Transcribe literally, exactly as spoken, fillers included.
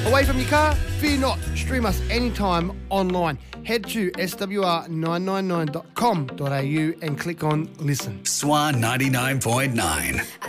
Away from your car? Fear not. Stream us anytime online. Head to S W R nine nine nine dot com dot a u and click on Listen. Swan ninety-nine point nine.